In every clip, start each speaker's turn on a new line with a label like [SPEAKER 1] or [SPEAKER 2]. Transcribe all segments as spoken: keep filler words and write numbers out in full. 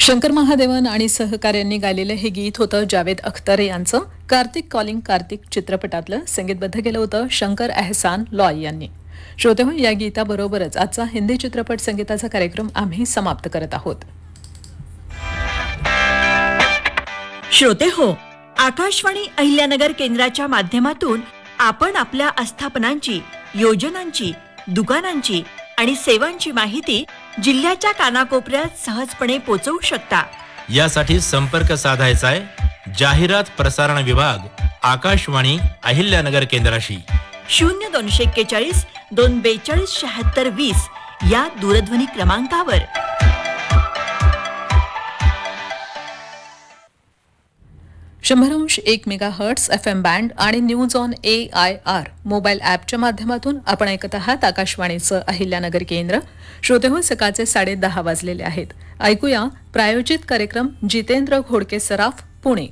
[SPEAKER 1] शंकर महादेवन आणि सहकाऱ्यांनी गायलेलं हे गीत होतं जावेद अख्तर यांचं. कार्तिक कॉलिंग कार्तिक चित्रपटातलं संगीतबद्ध केलं होतं शंकर एहसान लॉय यांनी. श्रोतेहो, या गीताबरोबरच आजचा हिंदी चित्रपट संगीताचा कार्यक्रम आम्ही समाप्त करत आहोत.
[SPEAKER 2] श्रोते हो, आकाशवाणी अहिल्यानगर केंद्राच्या माध्यमातून आपण आपल्या आस्थापनांची, योजनांची, दुकानांची आणि सेवांची माहिती जिल्ह्याच्या कानाकोपऱ्यात सहजपणे पोहोचवू शकता.
[SPEAKER 3] यासाठी संपर्क साधायचा आहे जाहिरात प्रसारण विभाग, आकाशवाणी अहिल्यानगर केंद्राशी.
[SPEAKER 2] शून्य दोनशे एक्केचाळीस दोन बेचाळीस शहात्तर वीस या दूरध्वनी क्रमांकावर.
[SPEAKER 1] शंभर अंश एक mega hertz F M band आणि news on A I R mobile ॲपच्या माध्यमातून आपण ऐकत आहात आकाशवाणीचं अहिल्यानगर केंद्र. श्रोतेहो, सकाळचे साडे दहा वाजलेले आहेत. ऐकूया प्रायोजित कार्यक्रम जितेंद्र घोडके सराफ, पुणे.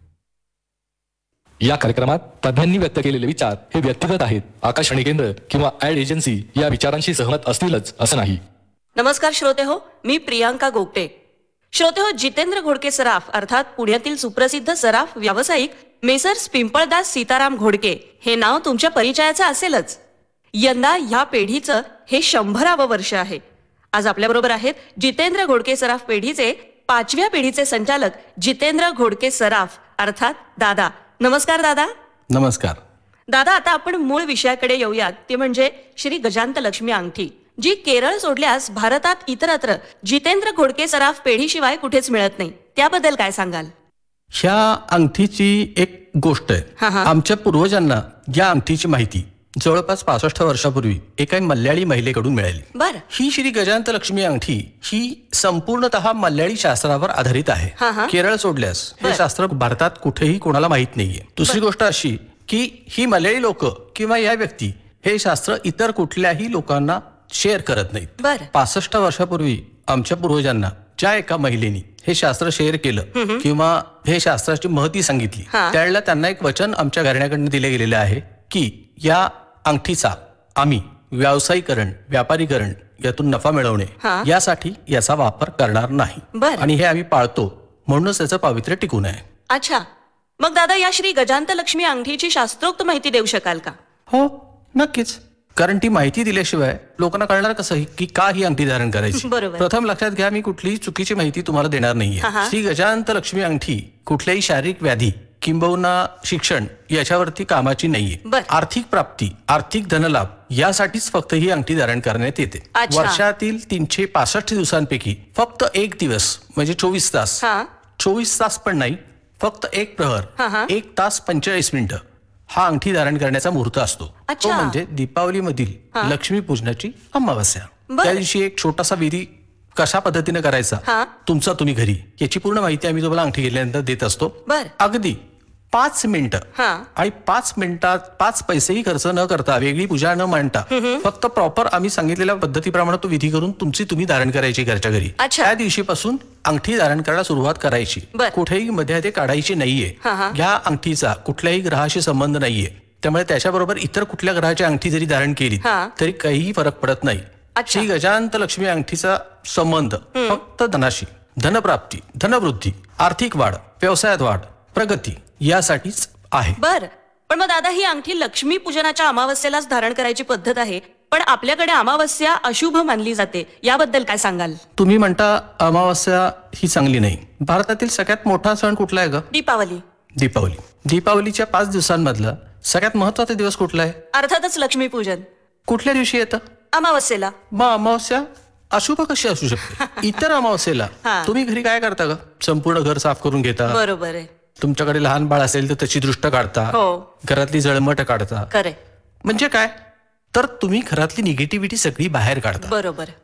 [SPEAKER 4] या कार्यक्रमात तज्ञांनी व्यक्त केलेले विचार हे व्यक्तिगत आहेत. आकाशवाणी केंद्र किंवा ॲड एजन्सी या विचारांशी सहमत असतीलच असं नाही.
[SPEAKER 5] नमस्कार श्रोते हो, मी प्रियांका गोगटे. श्रोते हो, जितेंद्र घोडके सराफ अर्थात पुण्यातील सुप्रसिद्ध सराफ व्यावसायिक मेसर्स पिंपळदास सीताराम घोडके हे नाव तुमच्या परिचयाचं असेलच. यंदा ह्या पेढीचं हे शंभरावं वर्ष आहे. आज आपल्याबरोबर आहेत जितेंद्र घोडके सराफ पेढीचे पाचव्या पिढीचे संचालक जितेंद्र घोडके सराफ अर्थात दादा. नमस्कार दादा.
[SPEAKER 6] नमस्कार
[SPEAKER 5] दादा. आता आपण मूळ विषयाकडे येऊयात, ते म्हणजे श्री गजांत लक्ष्मी अंगठी, जी केरळ सोडल्यास भारतात इतरत्र जितेंद्र घोडके सराफ पेढीशिवाय कुठेच मिळत नाही. त्याबद्दल काय सांगाल?
[SPEAKER 6] ह्या अंगठीची एक गोष्ट आहे.
[SPEAKER 5] हा, हा.
[SPEAKER 6] आमच्या पूर्वजांना या अंगठीची माहिती जवळपास पासष्ट वर्षापूर्वी एका मल्याळी महिलेकडून मिळाली.
[SPEAKER 5] बर.
[SPEAKER 6] ही श्री गजांत लक्ष्मी अंगठी ही संपूर्णतः मल्याळी शास्त्रावर आधारित आहे.
[SPEAKER 5] हा, हा.
[SPEAKER 6] केरळ सोडल्यास हे शास्त्र भारतात कुठेही कोणाला माहित नाहीये. दुसरी गोष्ट अशी की ही मल्याळी लोक किंवा या व्यक्ती हे शास्त्र इतर कुठल्याही लोकांना शेअर करत नाहीत.
[SPEAKER 5] बर.
[SPEAKER 6] पासष्ट वर्षापूर्वी आमच्या पूर्वजांना ज्या एका महिलेनी हे शास्त्र शेअर केलं किंवा हे शास्त्राची महती सांगितली,
[SPEAKER 5] हा.
[SPEAKER 6] त्यावेळेला त्यांना एक वचन आमच्या घराण्याकडनं दिले गेलेले आहे की या अंगठीचा आम्ही व्यावसायीकरण, व्यापारीकरण, यातून नफा मिळवणे
[SPEAKER 5] हा.
[SPEAKER 6] यासाठी याचा वापर करणार नाही.
[SPEAKER 5] बर.
[SPEAKER 6] आणि हे आम्ही पाळतो, म्हणूनच त्याचं पावित्र्य टिकून आहे.
[SPEAKER 5] अच्छा, मग दादा या श्री गजांत लक्ष्मी अंगठीची शास्त्रोक्त माहिती देऊ शकाल का?
[SPEAKER 6] हो, नक्कीच. कारण ती माहिती दिल्याशिवाय लोकांना कळणार कसं की का ही अंगठी धारण करायची.
[SPEAKER 5] बरोबर.
[SPEAKER 6] प्रथम लक्षात घ्या, मी कुठलीही चुकीची माहिती तुम्हाला देणार नाहीये.
[SPEAKER 5] हा, हा.
[SPEAKER 6] श्री गजांत लक्ष्मी अंगठी कुठल्याही शारीरिक व्याधी किंबहुना शिक्षण याच्यावरती कामाची नाहीये.
[SPEAKER 5] बर.
[SPEAKER 6] आर्थिक प्राप्ती, आर्थिक धनलाभ यासाठीच फक्त ही अंगठी धारण करण्यात येते.
[SPEAKER 5] अच्छा.
[SPEAKER 6] वर्षातील तीनशे पासष्ट दिवसांपैकी फक्त एक दिवस म्हणजे चोवीस तास,
[SPEAKER 5] हा.
[SPEAKER 6] चोवीस तास पण नाही, फक्त एक प्रहर,
[SPEAKER 5] हा, हा.
[SPEAKER 6] एक तास पंचेचाळीस मिनिटं हा अंगठी धारण करण्याचा मुहूर्त असतो.
[SPEAKER 5] अच्छा.
[SPEAKER 6] तो म्हणजे दीपावली मधील लक्ष्मी पूजनाची अमावस्या.
[SPEAKER 5] बर.
[SPEAKER 6] त्या दिवशी एक छोटासा विधी कशा पद्धतीने करायचा
[SPEAKER 5] हा.
[SPEAKER 6] तुमचा तुम्ही घरी, याची पूर्ण माहिती आम्ही तुम्हाला अंगठी घेतल्यानंतर देत असतो.
[SPEAKER 5] बर.
[SPEAKER 6] अगदी पाच मिनिटं
[SPEAKER 5] हा.
[SPEAKER 6] आणि पाच मिनिटात पाच पैसेही खर्च न करता, वेगळी पूजा न मांडता, फक्त प्रॉपर आम्ही सांगितलेल्या पद्धतीप्रमाणे तो विधी करून तुमची तुम्ही धारण करायची घरच्या घरी.
[SPEAKER 5] अच्छा.
[SPEAKER 6] त्या दिवशीपासून अंगठी धारण करायला सुरुवात करायची.
[SPEAKER 5] बर.
[SPEAKER 6] कुठेही मध्ये ते काढायची नाहीये.
[SPEAKER 5] हा, हा.
[SPEAKER 6] या अंगठीचा कुठल्याही ग्रहाशी संबंध नाहीये, त्यामुळे त्याच्याबरोबर इतर कुठल्या ग्रहाची अंगठी जरी धारण केली
[SPEAKER 5] हा.
[SPEAKER 6] तरी काहीही फरक पडत नाही.
[SPEAKER 5] अच्छा.
[SPEAKER 6] श्री गजांत लक्ष्मी अंगठीचा संबंध फक्त धनाशी, धनप्राप्ती, धनवृद्धी, आर्थिक वाढ, व्यवसायात वाढ, प्रगती यासाठीच आहे.
[SPEAKER 5] बर. पण मग दादा ही अंगठी लक्ष्मी पूजनाच्या अमावस्येलाच धारण करायची पद्धत आहे, पण आपल्याकडे अमावस्या अशुभ मानली जाते, याबद्दल काय सांगाल?
[SPEAKER 6] तुम्ही म्हणता अमावस्या ही चांगली नाही. भारतातील सगळ्यात मोठा सण कुठला आहे ग?
[SPEAKER 5] दीपावली.
[SPEAKER 6] दीपावली. दीपावलीच्या पाच दिवसांमधला सगळ्यात महत्वाचा दिवस कुठला आहे?
[SPEAKER 5] अर्थातच लक्ष्मी पूजन.
[SPEAKER 6] कुठल्या दिवशी येतं?
[SPEAKER 5] अमावस्येला.
[SPEAKER 6] मग अमावस्या अशुभ कशी असू शकते? इतर अमावस्येला
[SPEAKER 5] हा.
[SPEAKER 6] तुम्ही घरी काय करता ग? संपूर्ण घर साफ करून घेता,
[SPEAKER 5] बरोबर आहे.
[SPEAKER 6] तुमच्याकडे लहान बाळ असेल तर त्याची दृष्ट काढता,
[SPEAKER 5] हो.
[SPEAKER 6] घरातली जळमट काढता.
[SPEAKER 5] खरे.
[SPEAKER 6] म्हणजे काय तर तुम्ही घरातली निगेटिव्हिटी सगळी बाहेर काढता.
[SPEAKER 5] बरोबर.